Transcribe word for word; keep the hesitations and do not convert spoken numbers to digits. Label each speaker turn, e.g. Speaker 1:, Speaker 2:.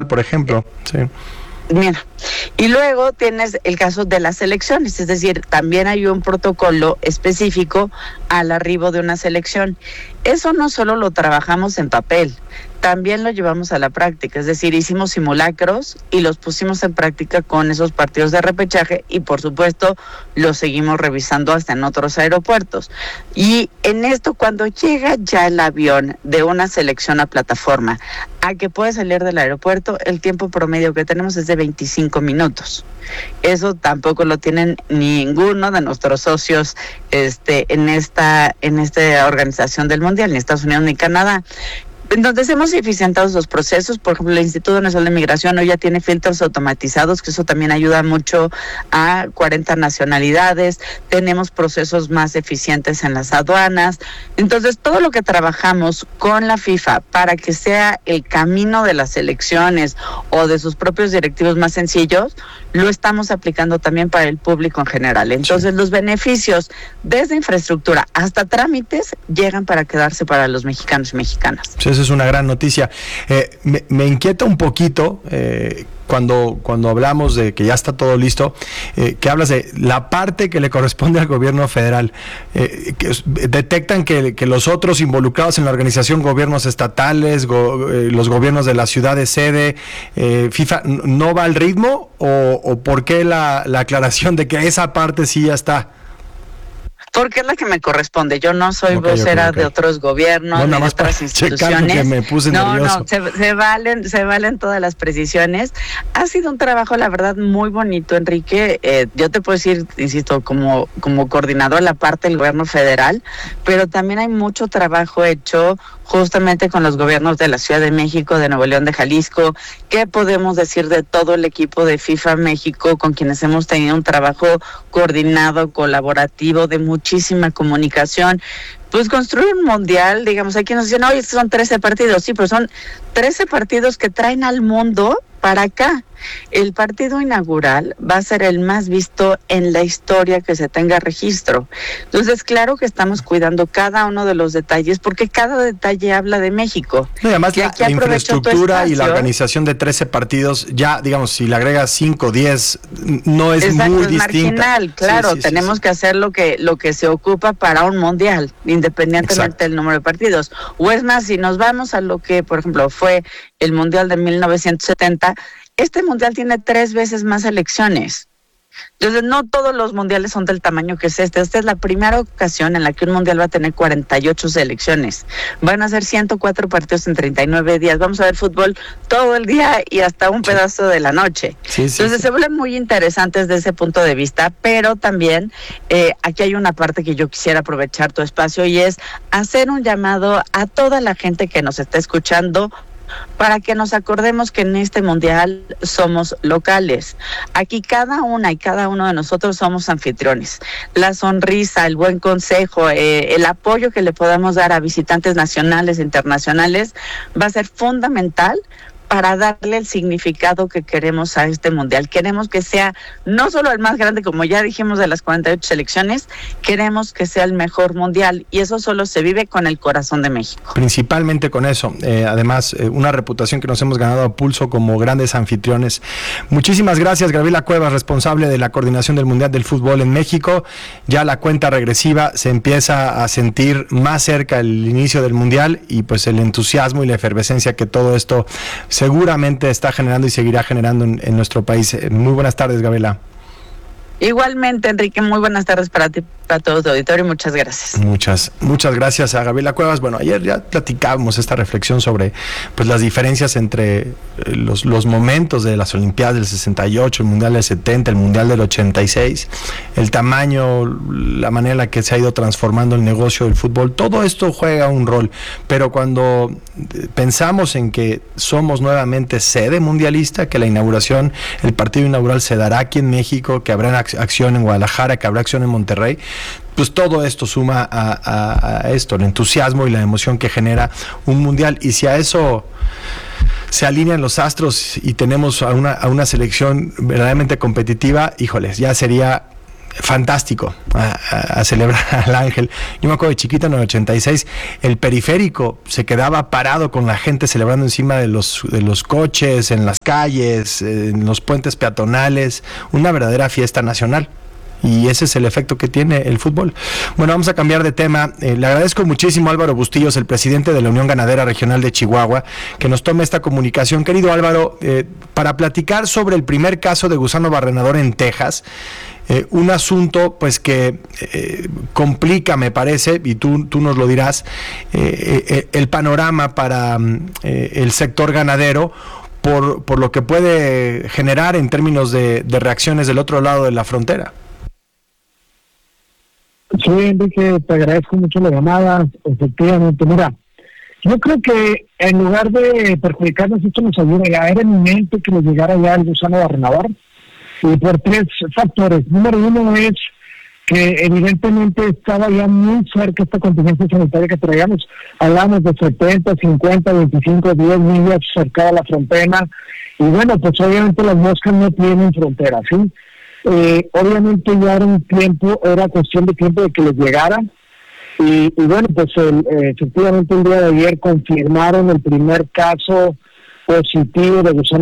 Speaker 1: por ejemplo. Sí.
Speaker 2: Mira, y luego tienes el caso de las selecciones, es decir, también hay un protocolo específico al arribo de una selección. Eso no solo lo trabajamos en papel, también lo llevamos a la práctica, es decir, hicimos simulacros y los pusimos en práctica con esos partidos de repechaje y por supuesto los seguimos revisando hasta en otros aeropuertos. Y en esto, cuando llega ya el avión de una selección a plataforma a que puede salir del aeropuerto, el tiempo promedio que tenemos es de veinticinco minutos. Eso tampoco lo tienen ninguno de nuestros socios este, en esta, en esta organización del Mundial, ni Estados Unidos ni Canadá. Entonces hemos eficientado los procesos. Por ejemplo, el Instituto Nacional de Migración hoy ya tiene filtros automatizados, que eso también ayuda mucho a cuarenta nacionalidades. Tenemos procesos más eficientes en las aduanas. Entonces, todo lo que trabajamos con la FIFA para que sea el camino de las elecciones o de sus propios directivos más sencillos, lo estamos aplicando también para el público en general. Entonces, sí, los beneficios desde infraestructura hasta trámites llegan para quedarse para los mexicanos y mexicanas.
Speaker 1: Sí, eso es una gran noticia. Eh, me, me inquieta un poquito eh, cuando, cuando hablamos de que ya está todo listo, eh, que hablas de la parte que le corresponde al gobierno federal. Eh, que detectan que, que los otros involucrados en la organización, gobiernos estatales, go, eh, los gobiernos de la ciudad de sede, eh, FIFA, ¿no va al ritmo? ¿O, o por qué la, la aclaración de que esa parte sí ya está?
Speaker 2: Porque es la que me corresponde. Yo no soy
Speaker 1: okay,
Speaker 2: vocera
Speaker 1: okay, okay.
Speaker 2: de otros gobiernos,
Speaker 1: no,
Speaker 2: ni
Speaker 1: nada
Speaker 2: de
Speaker 1: más
Speaker 2: otras instituciones.
Speaker 1: Que me puse
Speaker 2: no,
Speaker 1: nervioso.
Speaker 2: no, se, se valen, se valen todas las precisiones. Ha sido un trabajo, la verdad, muy bonito, Enrique. Eh, yo te puedo decir, insisto, como, como coordinador la parte del gobierno federal, pero también hay mucho trabajo hecho justamente con los gobiernos de la Ciudad de México, de Nuevo León, de Jalisco. ¿Qué podemos decir de todo el equipo de FIFA México, con quienes hemos tenido un trabajo coordinado, colaborativo, de muchísima comunicación? Pues construir un mundial, digamos, aquí nos dicen, oye, son trece partidos, sí, pero son trece partidos que traen al mundo para acá. El partido inaugural va a ser el más visto en la historia que se tenga registro. Entonces, claro que estamos cuidando cada uno de los detalles, porque cada detalle habla de México.
Speaker 1: Y además la, la infraestructura y la organización de trece partidos, ya, digamos, si le agregas cinco, diez, no es Exacto, muy es distinta.
Speaker 2: Marginal, claro, sí, sí, tenemos sí, sí. que hacer lo que, lo que se ocupa para un mundial, independientemente Exacto. del número de partidos. O es más, si nos vamos a lo que, por ejemplo, fue el Mundial de mil novecientos setenta, este mundial tiene tres veces más selecciones. Entonces, no todos los mundiales son del tamaño que es este. Esta es la primera ocasión en la que un mundial va a tener cuarenta y ocho selecciones. Van a ser ciento cuatro partidos en treinta y nueve días. Vamos a ver fútbol todo el día y hasta un pedazo de la noche. Sí, sí, Entonces, sí. se vuelven muy interesantes desde ese punto de vista, pero también eh, aquí hay una parte que yo quisiera aprovechar tu espacio y es hacer un llamado a toda la gente que nos está escuchando para que nos acordemos que en este mundial somos locales. Aquí cada una y cada uno de nosotros somos anfitriones. La sonrisa, el buen consejo, eh, el apoyo que le podamos dar a visitantes nacionales e internacionales va a ser fundamental para darle el significado que queremos a este mundial. Queremos que sea no solo el más grande, como ya dijimos, de las cuarenta y ocho selecciones, queremos que sea el mejor mundial, y eso solo se vive con el corazón de México.
Speaker 1: Principalmente con eso, eh, además, eh, una reputación que nos hemos ganado a pulso como grandes anfitriones. Muchísimas gracias, Gabriela Cuevas, responsable de la coordinación del Mundial del Fútbol en México. Ya la cuenta regresiva se empieza a sentir más cerca el inicio del mundial, y pues el entusiasmo y la efervescencia que todo esto seguramente está generando y seguirá generando en, en nuestro país. Muy buenas tardes, Gabriela.
Speaker 2: Igualmente, Enrique, muy buenas tardes para ti, para todo tu auditorio, y muchas gracias.
Speaker 1: Muchas, muchas gracias a Gabriela Cuevas. Bueno, ayer ya platicábamos esta reflexión sobre pues las diferencias entre los, los momentos de las Olimpiadas del sesenta y ocho, el Mundial del setenta, el Mundial del ochenta y seis, el tamaño, la manera en la que se ha ido transformando el negocio del fútbol. Todo esto juega un rol, pero cuando pensamos en que somos nuevamente sede mundialista, que la inauguración, el partido inaugural se dará aquí en México, que habrá acción en Guadalajara, que habrá acción en Monterrey, pues todo esto suma a, a, a esto, el entusiasmo y la emoción que genera un mundial. Y si a eso se alinean los astros y tenemos a una, a una selección verdaderamente competitiva, híjoles, ya sería fantástico a, a, a celebrar al Ángel. Yo me acuerdo de chiquito en el ochenta y seis, el periférico se quedaba parado con la gente celebrando encima de los, de los coches, en las calles, en los puentes peatonales, una verdadera fiesta nacional. Y ese es el efecto que tiene el fútbol. Bueno, vamos a cambiar de tema. Eh, le agradezco muchísimo a Álvaro Bustillos, el presidente de la Unión Ganadera Regional de Chihuahua, que nos tome esta comunicación. Querido Álvaro, eh, para platicar sobre el primer caso de gusano barrenador en Texas, eh, un asunto pues que eh, complica, me parece, y tú, tú nos lo dirás, eh, eh, el panorama para eh, el sector ganadero, por, por lo que puede generar en términos de, de reacciones del otro lado de la frontera.
Speaker 3: Sí, Enrique, te agradezco mucho la llamada. Efectivamente, mira, yo creo que en lugar de perjudicarnos, esto nos ayuda. Ya era inminente que nos llegara ya el gusano barrenador, y por tres factores. Número uno es que evidentemente estaba ya muy cerca esta contingencia sanitaria que traíamos. Hablamos de setenta, cincuenta, veinticinco, diez millas cerca de la frontera, y bueno, pues obviamente las moscas no tienen frontera, ¿sí? Eh, obviamente ya era un tiempo, era cuestión de tiempo de que les llegara, y, y bueno, pues el, eh, efectivamente el día de ayer confirmaron el primer caso positivo de gusano